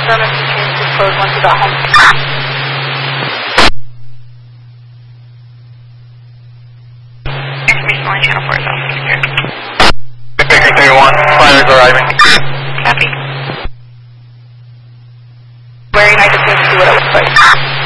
German change to close once you got home. Information on channel 4 is also here. Victor 31, flyers arriving. Copy. Wearing I just need to see what it looks like.